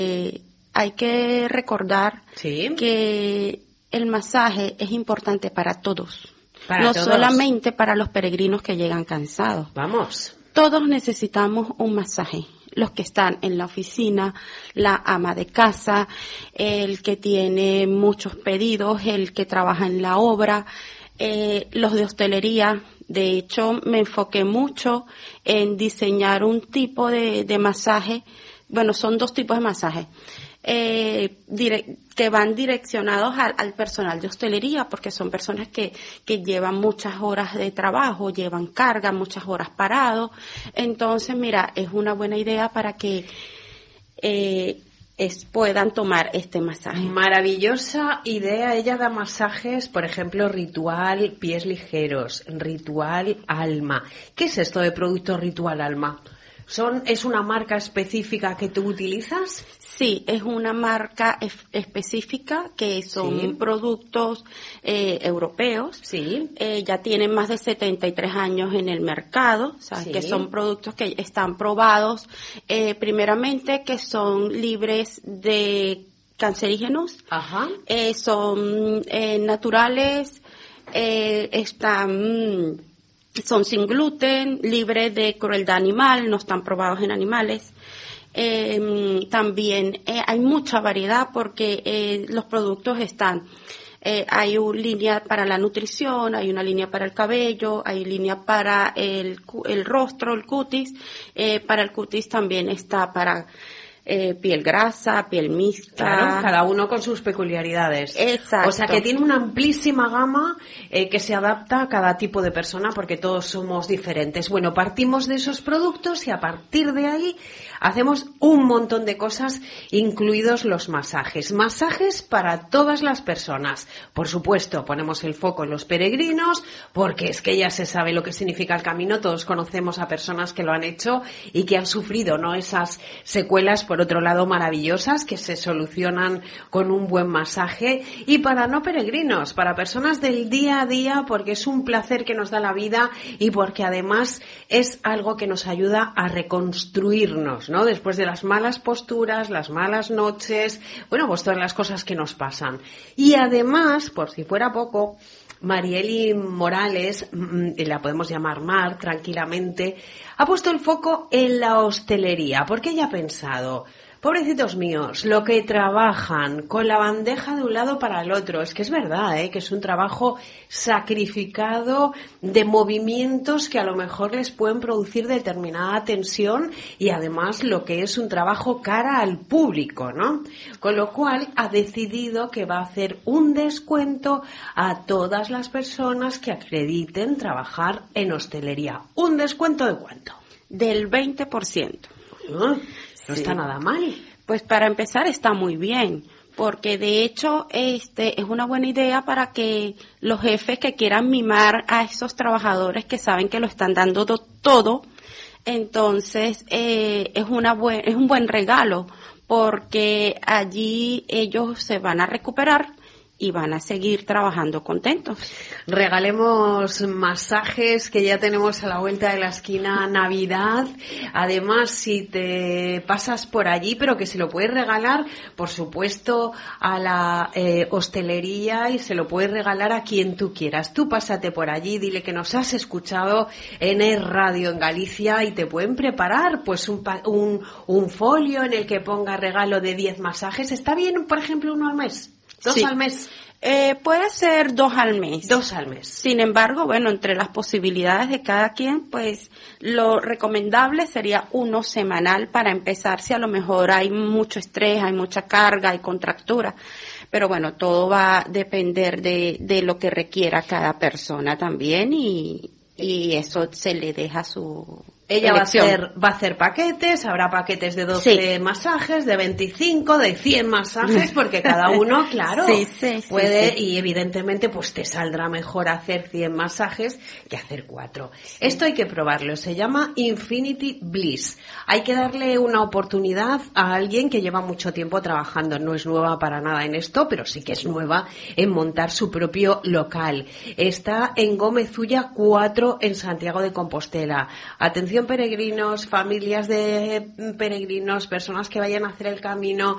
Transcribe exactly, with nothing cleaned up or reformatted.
Eh, hay que recordar ¿Sí? que el masaje es importante para todos, para no todos. solamente para los peregrinos que llegan cansados. Vamos. Todos necesitamos un masaje. Los que están en la oficina, la ama de casa, el que tiene muchos pedidos, el que trabaja en la obra, eh, los de hostelería. De hecho, me enfoqué mucho en diseñar un tipo de, de masaje. Bueno, son dos tipos de masajes. Eh, dire- que van direccionados al, al personal de hostelería, porque son personas que, que llevan muchas horas de trabajo, llevan carga, muchas horas parados. Entonces, mira, es una buena idea para que eh, es, puedan tomar este masaje. Maravillosa idea. Ella da masajes, por ejemplo, Ritual Pies Ligeros, Ritual Alma. ¿Qué es esto de producto Ritual Alma? ¿Son, ¿Es una marca específica que tú utilizas? Sí, es una marca ef- específica que son Sí. productos eh, europeos. Sí. Eh, ya tienen más de setenta y tres años en el mercado, o sea, Sí. que son productos que están probados, eh, primeramente que son libres de cancerígenos, Ajá. eh, son eh, naturales, eh, están... son sin gluten, libres de crueldad animal, no están probados en animales. Eh, también eh, hay mucha variedad porque eh, los productos están, eh, hay una línea para la nutrición, hay una línea para el cabello, hay línea para el, cu- el rostro, el cutis, eh, para el cutis también está para eh, piel grasa, piel mixta. Claro, cada uno con sus peculiaridades. Exacto. O sea que tiene una amplísima gama eh, que se adapta a cada tipo de persona porque todos somos diferentes. Bueno, partimos de esos productos y a partir de ahí hacemos un montón de cosas, incluidos los masajes. Masajes para todas las personas. Por supuesto, ponemos el foco en los peregrinos porque es que ya se sabe lo que significa el camino. Todos conocemos a personas que lo han hecho y que han sufrido, ¿no?, esas secuelas, por otro lado, maravillosas que se solucionan con un buen masaje. Y para no peregrinos, para personas del día a día, porque es un placer que nos da la vida y porque además es algo que nos ayuda a reconstruirnos, ¿no? Después de las malas posturas, las malas noches, bueno, pues todas las cosas que nos pasan. Y además, por si fuera poco, Marieli Morales, la podemos llamar Mar tranquilamente, ha puesto el foco en la hostelería, porque ella ha pensado, pobrecitos míos, lo que trabajan con la bandeja de un lado para el otro, es que es verdad, ¿eh?, que es un trabajo sacrificado de movimientos que a lo mejor les pueden producir determinada tensión y además lo que es un trabajo cara al público, ¿no? Con lo cual ha decidido que va a hacer un descuento a todas las personas que acrediten trabajar en hostelería. ¿Un descuento de cuánto? Del veinte por ciento. No, no Sí. está nada mal. Pues para empezar está muy bien, porque de hecho este es una buena idea para que los jefes que quieran mimar a esos trabajadores que saben que lo están dando do- todo, entonces eh, es una buen, es un buen regalo, porque allí ellos se van a recuperar y van a seguir trabajando contentos. Regalemos masajes, que ya tenemos a la vuelta de la esquina Navidad. Además, si te pasas por allí, pero que se lo puedes regalar, por supuesto, a la eh, hostelería y se lo puedes regalar a quien tú quieras. Tú pásate por allí, dile que nos has escuchado en el radio en Galicia y te pueden preparar pues un, pa- un, un folio en el que ponga regalo de diez masajes. ¿Está bien, por ejemplo, uno al mes? ¿Dos Sí. al mes? Eh, puede ser dos al mes. Dos al mes. Sin embargo, bueno, entre las posibilidades de cada quien, pues lo recomendable sería uno semanal para empezar, si a lo mejor hay mucho estrés, hay mucha carga, hay contractura. Pero bueno, todo va a depender de, de lo que requiera cada persona también y, y eso se le deja su Ella va a elección. hacer, va a hacer paquetes, habrá paquetes de doce Sí. masajes, de veinticinco, de cien masajes, porque cada uno, claro, Sí, sí, sí, puede, sí. y evidentemente pues te saldrá mejor hacer cien masajes que hacer cuatro. Esto hay que probarlo, se llama Infinity Bliss. Hay que darle una oportunidad a alguien que lleva mucho tiempo trabajando, no es nueva para nada en esto, pero sí que es nueva en montar su propio local. Está en Gómez Ulla cuatro en Santiago de Compostela. Atención, atención peregrinos, familias de peregrinos, personas que vayan a hacer el camino,